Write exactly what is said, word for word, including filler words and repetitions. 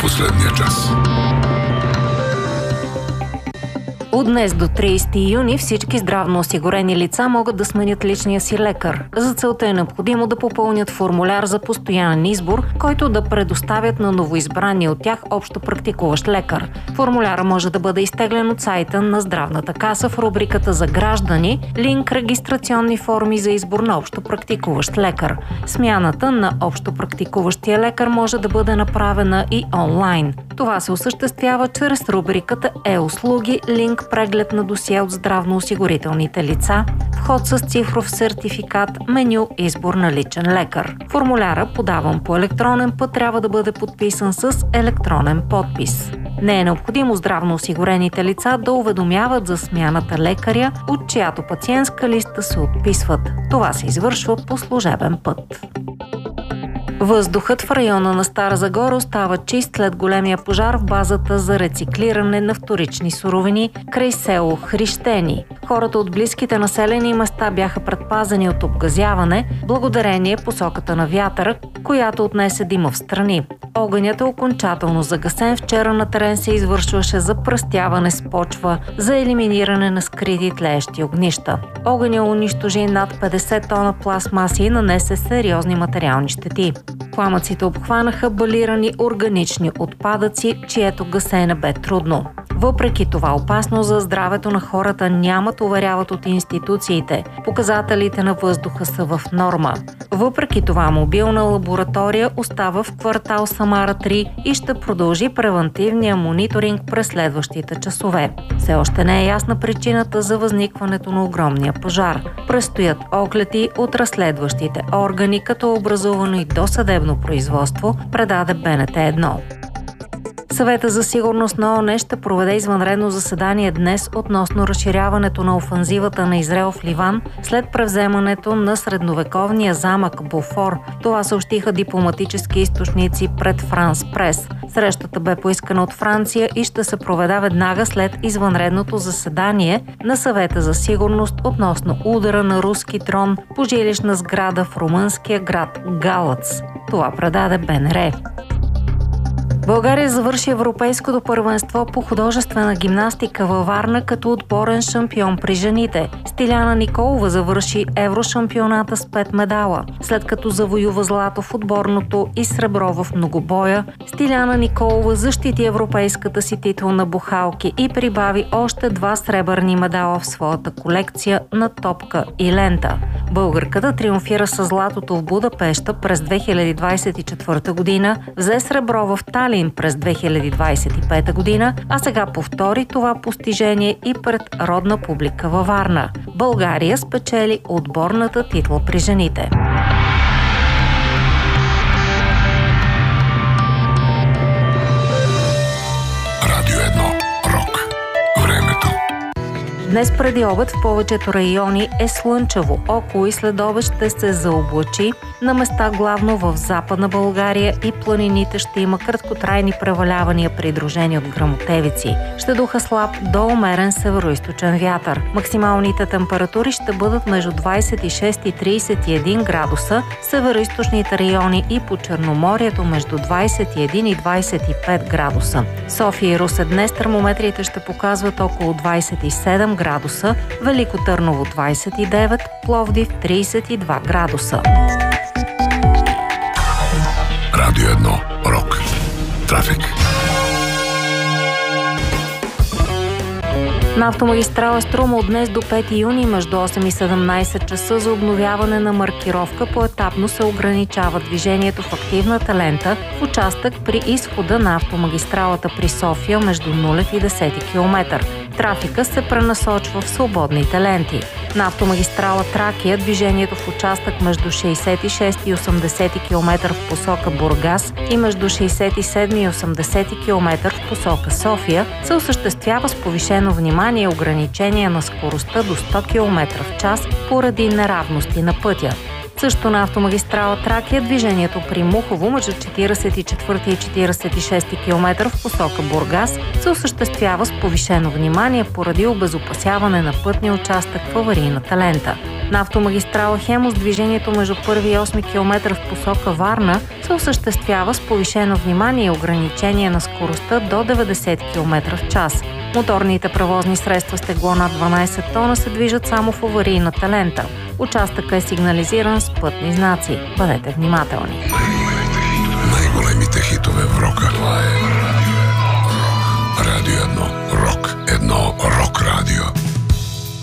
последния час. От днес до тридесети юни всички здравно осигурени лица могат да сменят личния си лекар. За целта е необходимо да попълнят формуляр за постоянен избор, който да предоставят на новоизбрания от тях общо практикуващ лекар. Формуляра може да бъде изтеглен от сайта на Здравната каса в рубриката за граждани, линк регистрационни форми за избор на общо практикуващ лекар. Смяната на общо практикуващия лекар може да бъде направена и онлайн. Това се осъществява чрез рубриката Е-услуги, линк преглед на досие от здравноосигурителните лица, вход с цифров сертификат, меню избор на личен лекар. Формуляра, подаван по електронен път, трябва да бъде подписан с електронен подпис. Не е необходимо здравноосигурените лица да уведомяват за смяната лекаря, от чиято пациентска листа се отписват. Това се извършва по служебен път. Въздухът в района на Стара Загора остава чист след големия пожар в базата за рециклиране на вторични суровини край село Хрищени. Хората от близките населени места бяха предпазени от обгазяване, благодарение посоката на вятъра, която отнесе дима в страни. Огънят е окончателно загасен. Вчера на терен се извършваше запръстяване с почва за елиминиране на скрити тлеещи огнища. Огъня унищожи над петдесет тона пластмаси и нанесе сериозни материални щети. Пламъците обхванаха балирани органични отпадъци, чието гасене бе трудно. Въпреки това опасно за здравето на хората нямат, уверяват от институциите. Показателите на въздуха са в норма. Въпреки това мобилна лаборатория остава в квартал Самара три и ще продължи превантивния мониторинг през следващите часове. Все още не е ясна причината за възникването на огромния пожар. Предстоят огледи от разследващите органи, като образувано и досъдебно производство, предаде Б Н Т едно. Съвета за сигурност на ООН ще проведе извънредно заседание днес относно разширяването на офанзивата на Израел в Ливан след превземането на средновековния замък Бофор. Това съобщиха дипломатически източници пред Франс Прес. Срещата бе поискана от Франция и ще се проведе веднага след извънредното заседание на Съвета за сигурност относно удара на руски дрон по жилищна сграда в румънския град Галац. Това предаде Б Н Р. България завърши Европейското първенство по художествена гимнастика във Варна като отборен шампион при жените. Стиляна Николова завърши Еврошампионата с пет медала. След като завоюва злато в отборното и сребро в многобоя, Стиляна Николова защити европейската си титул на бухалки и прибави още два сребърни медала в своята колекция на топка и лента. Българката триумфира с златото в Будапеща през две хиляди двадесет и четвърта година, взе сребро в Талин през две хиляди двадесет и пета година, а сега повтори това постижение и пред родна публика във Варна. България спечели отборната титла при жените. Радио едно. Рок. Времето. Днес преди обед в повечето райони е слънчево. Около и след обед ще се заоблачи. На места главно в Западна България и планините ще има краткотрайни превалявания, придружени от гръмотевици. Ще духа слаб до умерен североизточен вятър. Максималните температури ще бъдат между двадесет и шест и тридесет и един градуса, в североизточните райони и по Черноморието между двадесет и един и двадесет и пет градуса. София и Русе днес термометрите ще показват около двадесет и седем градуса, Велико Търново двадесет и девет, Пловдив тридесет и два градуса. Радио едно. Рок. Трафик. На автомагистрала Струма от днес до пети юни между осем и седемнадесет часа за обновяване на маркировка поетапно се ограничава движението в активната лента в участък при изхода на автомагистралата при София между нулев и десети километър. Трафика се пренасочва в свободните ленти. На автомагистрала Тракия движението в участък между шейсет и шести и осемдесети километър в посока Бургас и между шейсет и седми и осемдесети километър в посока София се осъществява с повишено внимание и ограничение на скоростта до сто километра в час поради неравности на пътя. Също на автомагистрала Тракия движението при Мухово между четиридесет и четвърти и четиридесет и шести километър в посока Бургас се осъществява с повишено внимание поради обезопасяване на пътния участък в аварийната лента. На автомагистрала Хемус движението между първи и осми километър в посока Варна се осъществява с повишено внимание и ограничение на скоростта до деветдесет километра в час. Моторните превозни средства с тегло над дванадесет тона се движат само в аварийната лента. Участъкът е сигнализиран с пътни знаци. Бъдете внимателни. Най-големите хитове в рока. Това е